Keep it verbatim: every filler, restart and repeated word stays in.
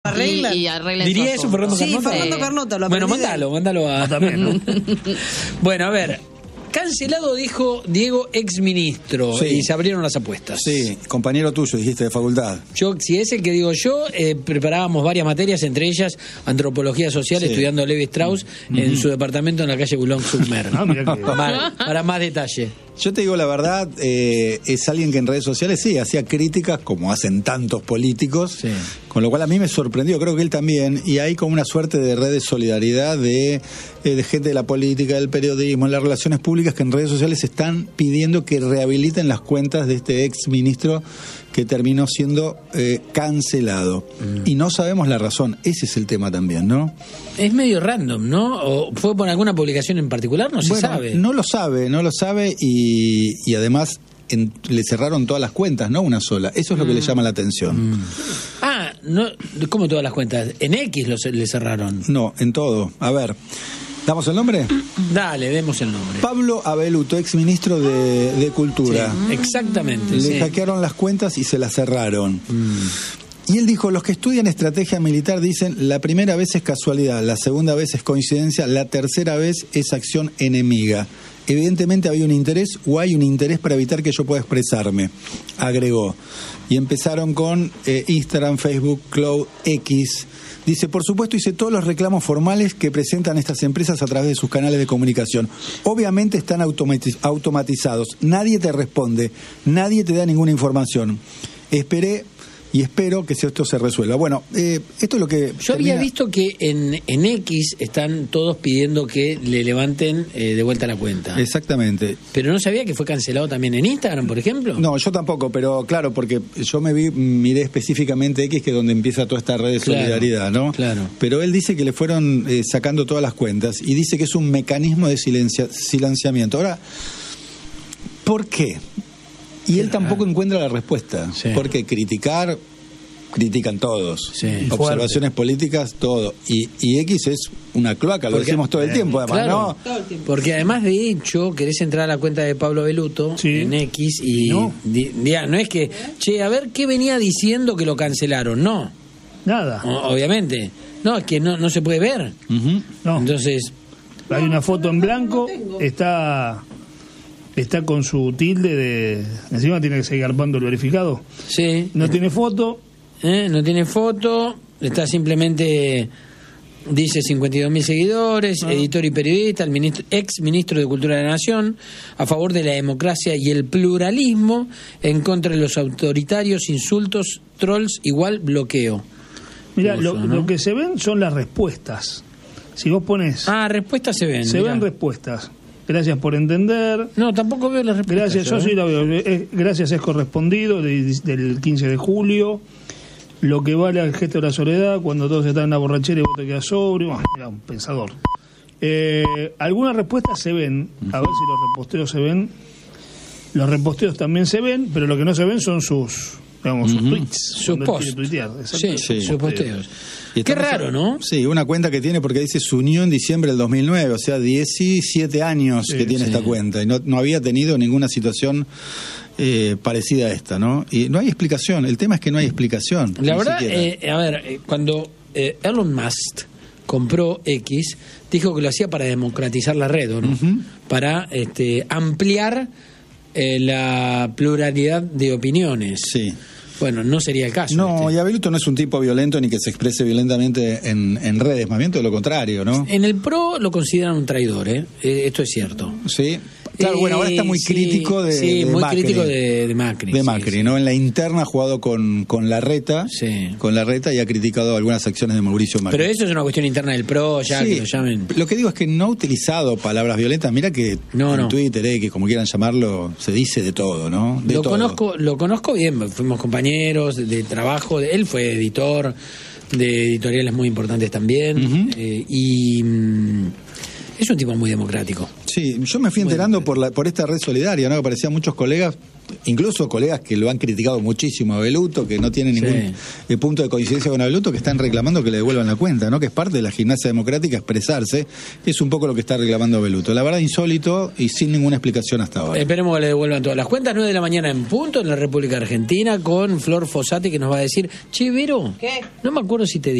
arreglan. Y, y arreglan ¿Diría eso Fernando Sí, Carnota? Fernando Carnota, lo Bueno, aprendí de mándalo, él. mándalo a... También, ¿no? Bueno, a ver, cancelado dijo Diego exministro, Sí. y se abrieron las apuestas. Sí, compañero tuyo, dijiste, de facultad. Yo, si es el que digo yo, eh, preparábamos varias materias, entre ellas antropología social, Sí. estudiando Levi Strauss en su departamento en la calle Boulogne-sur-Mer. Ah, mira que- Para, para más detalle. Yo te digo la verdad, eh, es alguien que en redes sociales sí hacía críticas, como hacen tantos políticos, Sí. con lo cual a mí me sorprendió, creo que él también, y hay como una suerte de red de solidaridad de, eh, de gente de la política, del periodismo, en las relaciones públicas, que en redes sociales están pidiendo que rehabiliten las cuentas de este ex ministro que terminó siendo eh, cancelado. Mm. Y no sabemos la razón, ese es el tema también, ¿no? Es medio random, ¿no? ¿O fue por alguna publicación en particular? No se Bueno, sabe. No lo sabe, no lo sabe y, y además en- le cerraron todas las cuentas, no una sola. Eso es lo que le llama la atención. Mm. Ah, no, ¿cómo todas las cuentas? En X lo, le cerraron. No, en todo. A ver, ¿damos el nombre? Dale, demos el nombre. Pablo Abeluto, ex ministro de, de Cultura. Sí, exactamente. Le sí. hackearon las cuentas y se las cerraron. Mm. Y él dijo, los que estudian estrategia militar dicen, la primera vez es casualidad, la segunda vez es coincidencia, la tercera vez es acción enemiga. Evidentemente había un interés o hay un interés para evitar que yo pueda expresarme, agregó. Y empezaron con eh, Instagram, Facebook, Cloud, X. Dice, por supuesto hice todos los reclamos formales que presentan estas empresas a través de sus canales de comunicación. Obviamente están automatiz- automatizados, nadie te responde, nadie te da ninguna información. Esperé y espero que esto se resuelva. Bueno, eh, esto es lo que... Yo termina- había visto que en, en X están todos pidiendo que le levanten eh, de vuelta la cuenta. Exactamente. Pero no sabía que fue cancelado también en Instagram, por ejemplo. No, yo tampoco, pero claro, porque yo me vi, miré específicamente X, que es donde empieza toda esta red de Claro, solidaridad, ¿no? claro. Pero él dice que le fueron eh, sacando todas las cuentas y dice que es un mecanismo de silencia, silenciamiento. Ahora, ¿por qué? Y él tampoco encuentra la respuesta. Sí. Porque criticar, critican todos. Sí. Observaciones políticas, todo. Y, y X es una cloaca, lo Porque- decimos todo el tiempo, además, Claro, ¿no? porque además de hecho querés entrar a la cuenta de Pablo Abeluto Sí. en X y No. di- di- no es que, che, a ver qué venía diciendo que lo cancelaron, no, Nada. o- obviamente, no, es que no, no se puede ver, Ujú. No. entonces, Hay una foto en blanco, está está con su tilde de... Encima tiene que seguir garpando el verificado. sí, No tiene foto. ¿eh? No tiene foto, está simplemente, dice cincuenta y dos mil seguidores, Ah. editor y periodista, el ministro, ex ministro de Cultura de la Nación, a favor de la democracia y el pluralismo, en contra de los autoritarios, insultos, trolls, igual bloqueo. Mira, Uso, lo, ¿no? lo que se ven son las respuestas. Si vos pones... Ah, respuestas se ven. se mirá. ven respuestas. Gracias por entender. No, tampoco veo las respuestas. Gracias, yo ¿eh? sí la veo. Es- gracias es correspondido de- del quince de julio. Lo que vale al gesto de la soledad cuando todos están en la borrachera y vos te quedas sobrio. Bueno, mira, un pensador. Eh, algunas respuestas se ven. A ver si los reposteos se ven. Los reposteos también se ven, pero lo que no se ven son sus, digamos, sus tweets. Sus cuando él posts. quiere tuitear. Sí, Exactamente. Sí. sus posteos. Y Qué estamos- raro, ¿no? Sí, una cuenta que tiene, porque dice se unió en diciembre del dos mil nueve, o sea, diecisiete años Sí, que tiene sí. esta cuenta, y no, no había tenido ninguna situación eh, parecida a esta, ¿no? Y no hay explicación, el tema es que no hay explicación. La ni verdad, siquiera. eh, a ver, eh, cuando eh, Elon Musk compró X, dijo que lo hacía para democratizar la red, ¿o no? Ujú. Para este, ampliar eh, la pluralidad de opiniones. Sí. Bueno, no sería el caso. No, este. y Abeluto no es un tipo violento ni que se exprese violentamente en, en redes, más bien todo lo contrario, ¿no? En el PRO lo consideran un traidor, ¿eh? Eh, esto es cierto. Sí. Claro, bueno, ahora está muy Eh, sí, crítico de, sí, de muy Macri. crítico de, de Macri. De sí, Macri, sí. ¿no? En la interna ha jugado con, con Larreta, Sí. con Larreta y ha criticado algunas acciones de Mauricio Macri. Pero eso es una cuestión interna del PRO, ya Sí, que lo llamen. Lo que digo es que no ha utilizado palabras violentas. Mira que No, en no. Twitter, eh, que como quieran llamarlo, se dice de todo, ¿no? De Lo todo. conozco, lo conozco bien, fuimos compañeros de, de trabajo, él fue editor de editoriales muy importantes también, Ujú. eh, y mm, es un tipo muy democrático. Sí, yo me fui enterando por la por esta red solidaria, ¿no? Que aparecían muchos colegas, incluso colegas que lo han criticado muchísimo a Abeluto, que no tienen ningún Sí. eh, punto de coincidencia con Abeluto, que están reclamando que le devuelvan la cuenta, ¿no? Que es parte de la gimnasia democrática expresarse, es un poco lo que está reclamando Abeluto. La verdad, insólito y sin ninguna explicación hasta ahora. Esperemos que le devuelvan todas las cuentas. nueve de la mañana en punto en la República Argentina con Flor Fossati, que nos va a decir, che, Vero, ¿Qué? no me acuerdo si te